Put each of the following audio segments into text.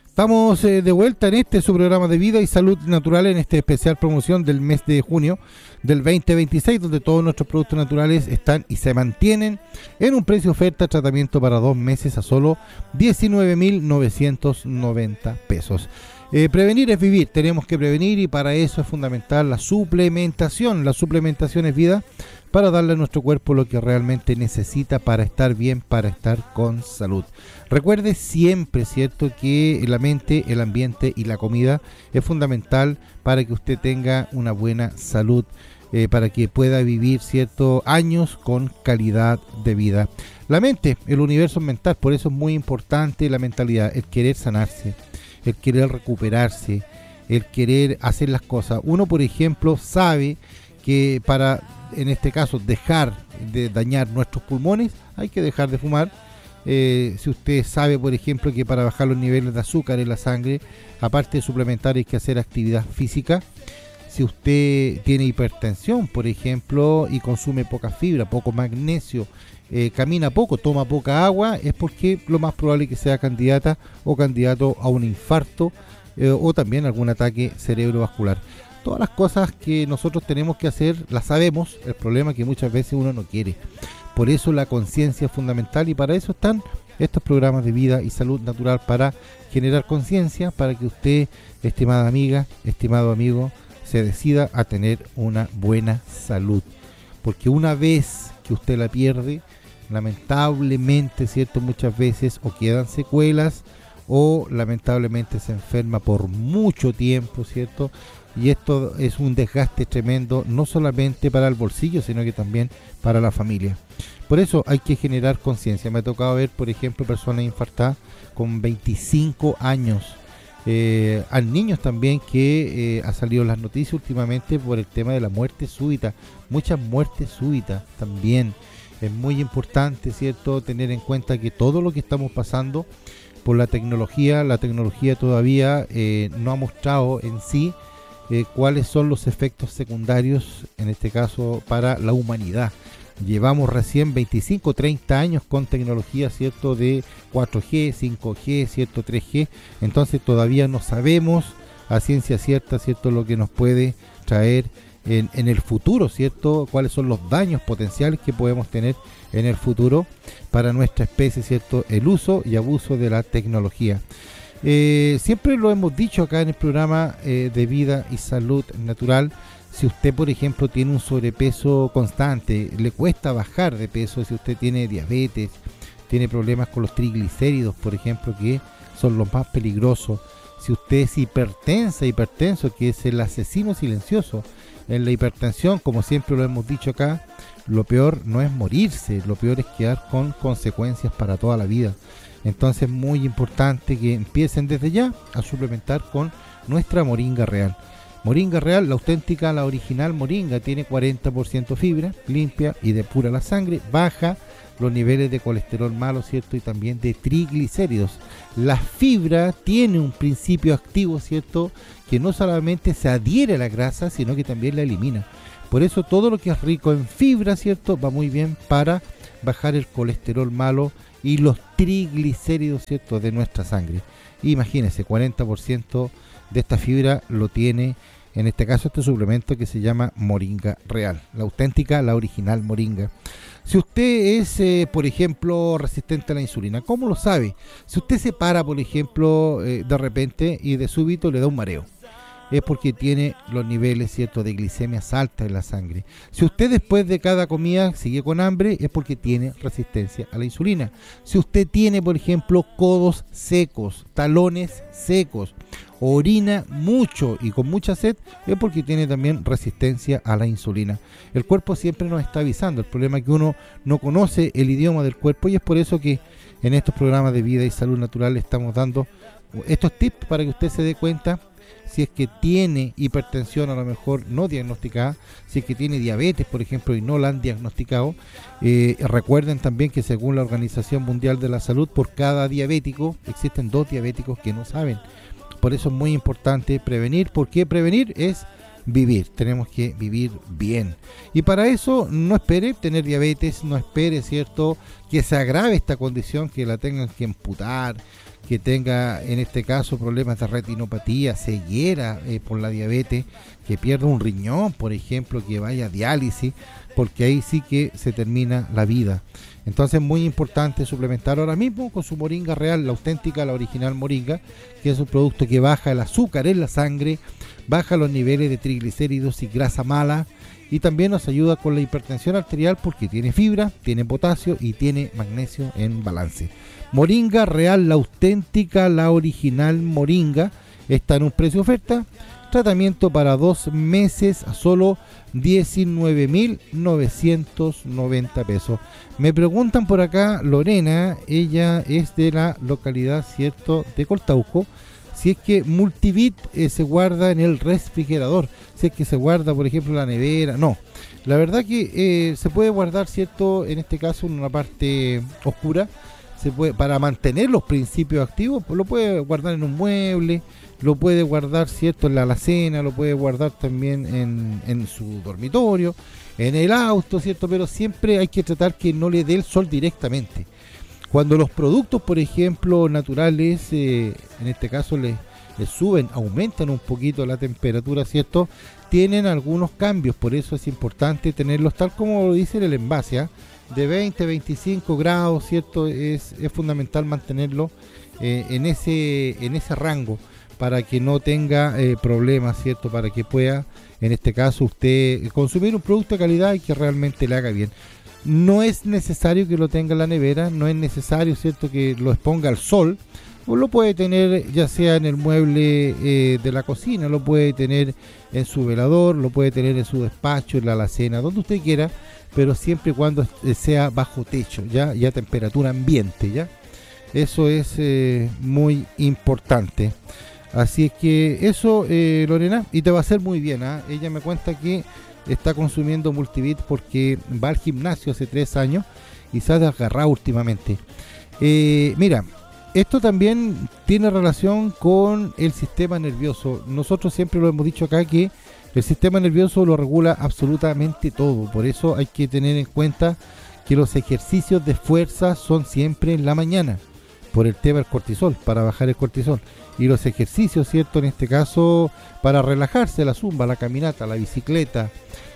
Estamos de vuelta en su programa de vida y salud natural, en este especial promoción del mes de junio del 2026, donde todos nuestros productos naturales están y se mantienen en un precio oferta tratamiento para 2 meses a solo 19.990 pesos. Prevenir es vivir, tenemos que prevenir y para eso es fundamental la suplementación. La suplementación es vida para darle a nuestro cuerpo lo que realmente necesita para estar bien, para estar con salud. Recuerde siempre, ¿cierto?, que la mente, el ambiente y la comida es fundamental para que usted tenga una buena salud, para que pueda vivir, ¿cierto?, años con calidad de vida. La mente, el universo mental, por eso es muy importante la mentalidad, el querer sanarse, el querer recuperarse, el querer hacer las cosas. Uno, por ejemplo, sabe que para, en este caso, dejar de dañar nuestros pulmones, hay que dejar de fumar. Si usted sabe, por ejemplo, que para bajar los niveles de azúcar en la sangre, aparte de suplementar, hay que hacer actividad física. Si usted tiene hipertensión, por ejemplo, y consume poca fibra, poco magnesio, camina poco, toma poca agua, es porque lo más probable es que sea candidata o candidato a un infarto o también algún ataque cerebrovascular. Todas las cosas que nosotros tenemos que hacer las sabemos, el problema es que muchas veces uno no quiere. Por eso la conciencia es fundamental y para eso están estos programas de vida y salud natural, para generar conciencia, para que usted, estimada amiga, estimado amigo, se decida a tener una buena salud. Porque una vez que usted la pierde, lamentablemente, ¿cierto?, muchas veces o quedan secuelas o lamentablemente se enferma por mucho tiempo, ¿cierto? Y esto es un desgaste tremendo, no solamente para el bolsillo, sino que también para la familia. Por eso hay que generar conciencia. Me ha tocado ver, por ejemplo, personas infartadas con 25 años. Hay niños también que ha salido en las noticias últimamente por el tema de la muerte súbita. Muchas muertes súbitas también. Es muy importante, ¿cierto?, tener en cuenta que todo lo que estamos pasando por la tecnología todavía no ha mostrado en sí cuáles son los efectos secundarios, en este caso para la humanidad. Llevamos recién 25, 30 años con tecnología, ¿cierto?, de 4G, 5G, ¿cierto?, 3G. Entonces todavía no sabemos a ciencia cierta, ¿cierto?, lo que nos puede traer en el futuro, ¿cierto?, cuáles son los daños potenciales que podemos tener en el futuro para nuestra especie, ¿cierto?, el uso y abuso de la tecnología. Siempre lo hemos dicho acá en el programa de vida y salud natural. Si usted, por ejemplo, tiene un sobrepeso constante, le cuesta bajar de peso, si usted tiene diabetes, tiene problemas con los triglicéridos, por ejemplo, que son los más peligrosos, si usted es hipertenso, que es el asesino silencioso en la hipertensión, como siempre lo hemos dicho acá, lo peor no es morirse, lo peor es quedar con consecuencias para toda la vida. Entonces es muy importante que empiecen desde ya a suplementar con nuestra moringa real. Moringa real, la auténtica, la original moringa, tiene 40% fibra, limpia y depura la sangre, baja los niveles de colesterol malo, ¿cierto?, y también de triglicéridos. La fibra tiene un principio activo, ¿cierto?, que no solamente se adhiere a la grasa, sino que también la elimina. Por eso todo lo que es rico en fibra, ¿cierto?, va muy bien para bajar el colesterol malo y los triglicéridos, ¿cierto?, de nuestra sangre. Imagínense, 40% de esta fibra lo tiene, en este caso, este suplemento que se llama moringa real, la auténtica, la original moringa. Si usted es, por ejemplo, resistente a la insulina, ¿cómo lo sabe? Si usted se para, por ejemplo, de repente y de súbito le da un mareo, es porque tiene los niveles, ¿cierto?, de glicemias altas en la sangre. Si usted después de cada comida sigue con hambre, es porque tiene resistencia a la insulina. Si usted tiene, por ejemplo, codos secos, talones secos, orina mucho y con mucha sed, es porque tiene también resistencia a la insulina. El cuerpo siempre nos está avisando. El problema es que uno no conoce el idioma del cuerpo y es por eso que en estos programas de vida y salud natural le estamos dando estos tips para que usted se dé cuenta si es que tiene hipertensión, a lo mejor no diagnosticada, si es que tiene diabetes, por ejemplo, y no la han diagnosticado. Recuerden también que según la Organización Mundial de la Salud, por cada diabético existen 2 diabéticos que no saben. Por eso es muy importante prevenir, porque prevenir es vivir, tenemos que vivir bien. Y para eso no espere tener diabetes, no espere, ¿cierto?, que se agrave esta condición, que la tengan que amputar, que tenga en este caso problemas de retinopatía, ceguera por la diabetes, que pierda un riñón, por ejemplo, que vaya a diálisis, porque ahí sí que se termina la vida. Entonces es muy importante suplementar ahora mismo con su moringa real, la auténtica, la original moringa, que es un producto que baja el azúcar en la sangre, baja los niveles de triglicéridos y grasa mala, y también nos ayuda con la hipertensión arterial porque tiene fibra, tiene potasio y tiene magnesio en balance. Moringa real, la auténtica, la original moringa, está en un precio oferta. Tratamiento para 2 meses a solo 19.990 pesos. Me preguntan por acá, Lorena, ella es de la localidad, ¿cierto?, de Coltauco, si es que Multivit se guarda en el refrigerador, si es que se guarda, por ejemplo, en la nevera. No, la verdad que se puede guardar, ¿cierto?, en este caso en una parte oscura. Se puede, para mantener los principios activos, pues lo puede guardar en un mueble, lo puede guardar, ¿cierto?, en la alacena, lo puede guardar también en su dormitorio, en el auto, ¿cierto? Pero siempre hay que tratar que no le dé el sol directamente. Cuando los productos, por ejemplo, naturales, en este caso les suben, aumentan un poquito la temperatura, ¿cierto?, tienen algunos cambios, por eso es importante tenerlos tal como lo dice el envase, ¿eh?, de 20 a 25 grados, ¿cierto? Es fundamental mantenerlo en ese rango para que no tenga problemas, ¿cierto? Para que pueda, en este caso, usted consumir un producto de calidad y que realmente le haga bien. No es necesario que lo tenga en la nevera, no es necesario, ¿cierto?, que lo exponga al sol. O lo puede tener ya sea en el mueble de la cocina, lo puede tener en su velador, lo puede tener en su despacho, en la alacena, donde usted quiera, pero siempre y cuando sea bajo techo, ya a temperatura ambiente, ya. Eso es muy importante. Así es que eso, Lorena, y te va a hacer muy bien, ¿eh? Ella me cuenta que está consumiendo Multivit porque va al gimnasio hace 3 años y se ha desgarrado últimamente. Mira, esto también tiene relación con el sistema nervioso. Nosotros siempre lo hemos dicho acá que el sistema nervioso lo regula absolutamente todo. Por eso hay que tener en cuenta que los ejercicios de fuerza son siempre en la mañana, por el tema del cortisol, para bajar el cortisol. Y los ejercicios, ¿cierto?, en este caso, para relajarse, la zumba, la caminata, la bicicleta,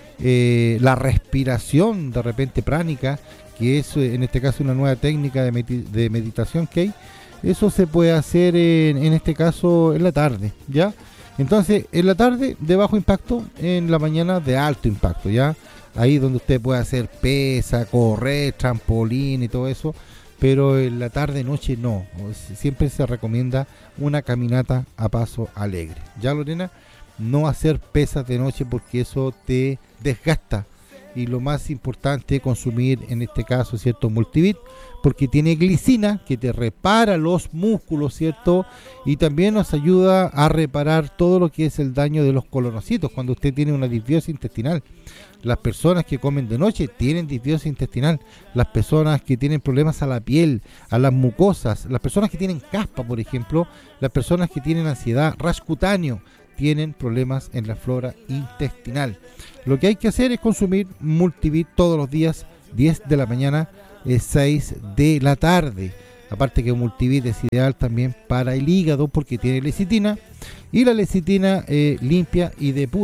la respiración de repente pránica, que es en este caso una nueva técnica de meditación que hay. Eso se puede hacer en este caso en la tarde, ¿ya? Entonces, en la tarde de bajo impacto, en la mañana de alto impacto, ¿ya? Ahí donde usted puede hacer pesa, correr, trampolín y todo eso, pero en la tarde, noche no. Siempre se recomienda una caminata a paso alegre. ¿Ya, Lorena? No hacer pesas de noche porque eso te desgasta. Y lo más importante, consumir en este caso, ¿cierto?, Multivit, porque tiene glicina que te repara los músculos, ¿cierto? Y también nos ayuda a reparar todo lo que es el daño de los colonocitos cuando usted tiene una disbiosis intestinal. Las personas que comen de noche tienen disbiosis intestinal. Las personas que tienen problemas a la piel, a las mucosas, las personas que tienen caspa, por ejemplo, las personas que tienen ansiedad, rash cutáneo, tienen problemas en la flora intestinal. Lo que hay que hacer es consumir Multivit todos los días, 10 de la mañana, 6 de la tarde. Aparte que Multivit es ideal también para el hígado porque tiene lecitina, y la lecitina limpia y depura